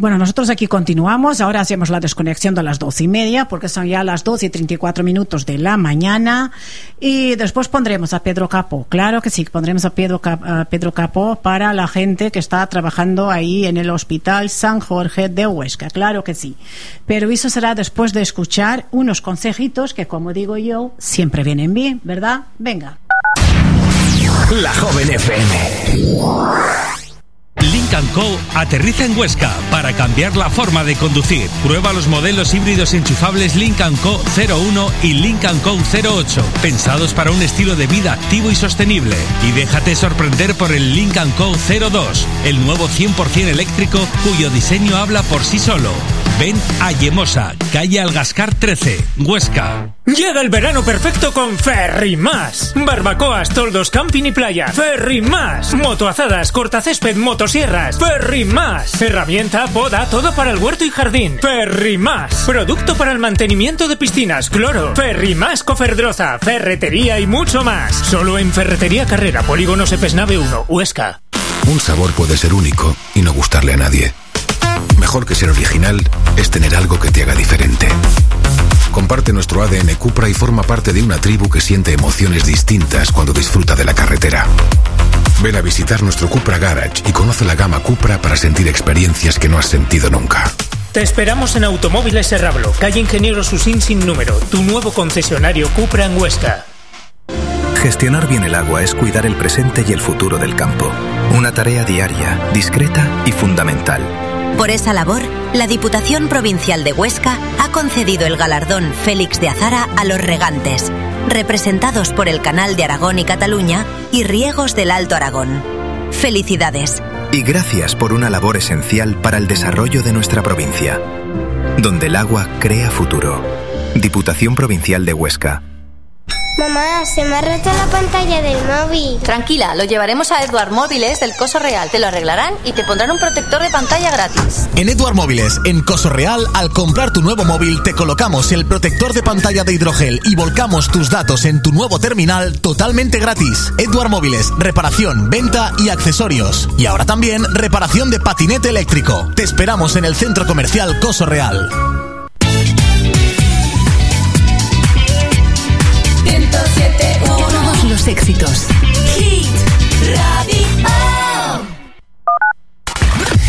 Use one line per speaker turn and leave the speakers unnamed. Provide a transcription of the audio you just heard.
Bueno, nosotros aquí continuamos. Ahora hacemos la desconexión de las 12:30, porque son ya las 12:34 de la mañana. Y después pondremos a Pedro Capó. Claro que sí, pondremos a Pedro Capó para la gente que está trabajando ahí en el Hospital San Jorge de Huesca. Claro que sí. Pero eso será después de escuchar unos consejitos que, como digo yo, siempre vienen bien, ¿verdad? Venga.
La Joven FM.
Lynk & Co aterriza en Huesca para cambiar la forma de conducir. Prueba los modelos híbridos enchufables Lynk & Co 01 y Lynk & Co 08, pensados para un estilo de vida activo y sostenible. Y déjate sorprender por el Lynk & Co 02, el nuevo 100% eléctrico cuyo diseño habla por sí solo. Ven a Yemosa, calle Algascar 13, Huesca.
Llega el verano perfecto con Ferrimás. Barbacoas, toldos, camping y playa. Ferrimás. Motoazadas, cortacésped, motosierras. Ferrimás. Herramienta, poda, todo para el huerto y jardín. Ferrimás. Producto para el mantenimiento de piscinas, cloro. Ferrimás Coferdroza, ferretería y mucho más. Solo en Ferretería Carrera, Polígono Sepesnave 1, Huesca.
Un sabor puede ser único y no gustarle a nadie. Mejor que ser original es tener algo que te haga diferente. Comparte nuestro ADN Cupra y forma parte de una tribu que siente emociones distintas cuando disfruta de la carretera. Ven a visitar nuestro Cupra Garage y conoce la gama Cupra para sentir experiencias que no has sentido nunca.
Te esperamos en Automóviles Serrablo, calle Ingeniero Susín sin número, tu nuevo concesionario Cupra en Huesca.
Gestionar bien el agua es cuidar el presente y el futuro del campo. Una tarea diaria, discreta y fundamental.
Por esa labor, la Diputación Provincial de Huesca ha concedido el galardón Félix de Azara a los regantes, representados por el Canal de Aragón y Cataluña y Riegos del Alto Aragón. ¡Felicidades!
Y gracias por una labor esencial para el desarrollo de nuestra provincia, donde el agua crea futuro. Diputación Provincial de Huesca.
Mamá, se me ha roto la pantalla del móvil.
Tranquila, lo llevaremos a Edward Móviles del Coso Real. Te lo arreglarán y te pondrán un protector de pantalla gratis.
En Edward Móviles, en Coso Real, al comprar tu nuevo móvil, te colocamos el protector de pantalla de hidrogel y volcamos tus datos en tu nuevo terminal totalmente gratis. Edward Móviles, reparación, venta y accesorios. Y ahora también reparación de patinete eléctrico. Te esperamos en el Centro Comercial Coso Real.
Todos los éxitos